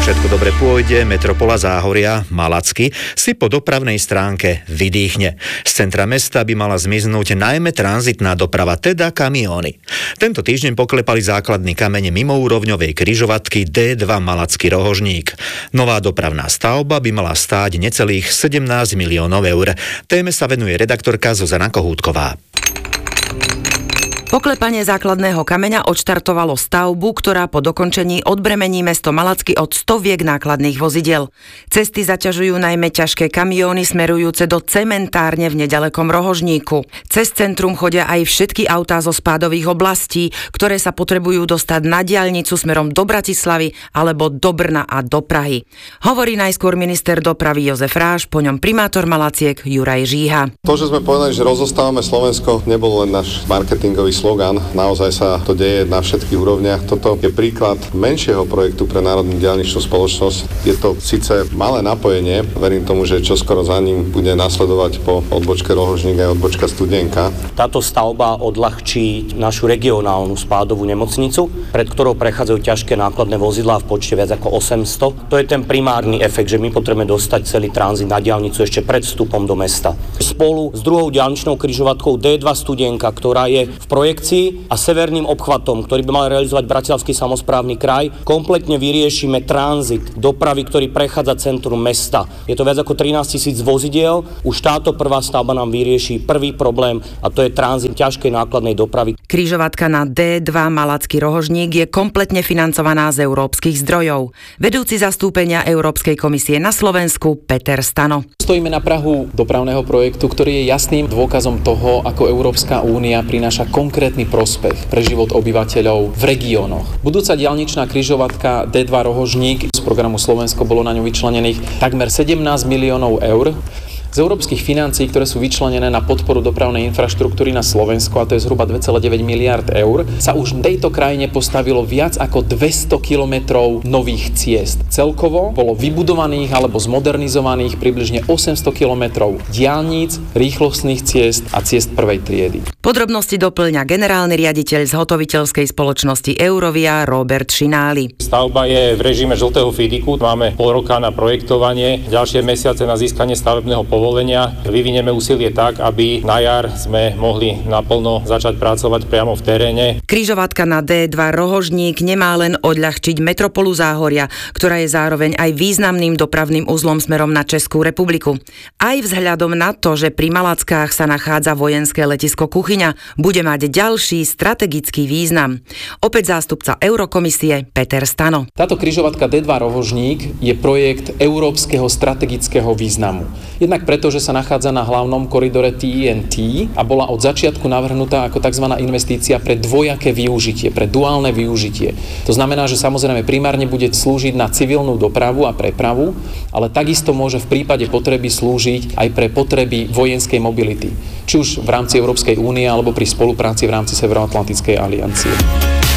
všetko dobre pôjde, metropola Záhoria, Malacky, si po dopravnej stránke vydýchne. Z centra mesta by mala zmiznúť najmä tranzitná doprava, teda kamióny. Tento týždeň poklepali základný kameň mimoúrovňovej križovatky D2 Malacký Rohožník. Nová dopravná stavba by mala stáť necelých 17 miliónov eur. Téme sa venuje redaktorka Zuzana Kohútková. Poklepanie základného kameňa odštartovalo stavbu, ktorá po dokončení odbremení mesto Malacky od stoviek nákladných vozidiel. Cesty zaťažujú najmä ťažké kamióny smerujúce do cementárne v nedalekom Rohožníku. Cez centrum chodia aj všetky autá zo spádových oblastí, ktoré sa potrebujú dostať na diaľnicu smerom do Bratislavy alebo do Brna a do Prahy. Hovorí najskôr minister dopravy Jozef Ráš, po ňom primátor Malaciek Juraj Žíha. To, že sme povedali, že rozostávame Slovensko, nebol len náš marketingový slogan, naozaj sa to deje na všetkých úrovniach. Toto je príklad menšieho projektu pre národnú diaľničnú spoločnosť. Je to síce malé napojenie, verím tomu, že čoskoro za ním bude nasledovať po odbočke Rohožník aj odbočka Studienka. Táto stavba odľahčí našu regionálnu spádovú nemocnicu, pred ktorou prechádzajú ťažké nákladné vozidlá v počte viac ako 800. To je ten primárny efekt, že my potrebujeme dostať celý tranzit na diaľnicu ešte pred vstupom do mesta. Spolu s druhou diaľničnou križovatkou D2 Studienka, ktorá je v projekcii, a severným obchvatom, ktorý by mal realizovať Bratislavský samosprávny kraj, kompletne vyriešime tranzit dopravy, ktorý prechádza centrum mesta. Je to viac ako 13 000 vozidiel. Už táto prvá stavba nám vyrieši prvý problém, a to je tranzit ťažkej nákladnej dopravy. Križovatka na D2 Malacký Rohožník je kompletne financovaná z európskych zdrojov. Vedúci zastúpenia Európskej komisie na Slovensku Peter Stano. Stojíme na prahu dopravného projektu, ktorý je jasným dôkazom toho, ako Európska únia prináša konkrétny prospech pre život obyvateľov v regiónoch. Budúca diaľničná križovatka D2 Rohožník, z programu Slovensko bolo na ňu vyčlenených takmer 17 miliónov eur. Z európskych financií, ktoré sú vyčlenené na podporu dopravnej infraštruktúry na Slovensku, a to je zhruba 2,9 miliard eur, sa už v tejto krajine postavilo viac ako 200 kilometrov nových ciest. Celkovo bolo vybudovaných alebo zmodernizovaných približne 800 kilometrov diaľnic, rýchlostných ciest a ciest prvej triedy. Podrobnosti doplňa generálny riaditeľ zhotoviteľskej spoločnosti Eurovia Robert Šináli. Stavba je v režime žltého fidiku, máme pol roka na projektovanie, ďalšie mesiace na získanie stavebného povolenia. Vyvinieme úsilie tak, aby na jar sme mohli naplno začať pracovať priamo v teréne. Križovatka na D2 Rohožník nemá len odľahčiť metropolu Záhoria, ktorá je zároveň aj významným dopravným uzlom smerom na Českú republiku. Aj vzhľadom na to, že pri Malackách sa nachádza vojenské letisko Kuchyňa, bude mať ďalší strategický význam. Opäť zástupca Eurokomisie Peter Stano. Táto križovatka D2 Rohožník je projekt európskeho strategického významu. Jednak preto, že sa nachádza na hlavnom koridore TEN-T a bola od začiatku navrhnutá ako tzv. Investícia pre dvojaké využitie, pre duálne využitie. To znamená, že samozrejme primárne bude slúžiť na civilnú dopravu a prepravu, ale takisto môže v prípade potreby slúžiť aj pre potreby vojenskej mobility, či už v rámci Európskej únie alebo pri spolupráci v rámci Severoatlantickej aliancie.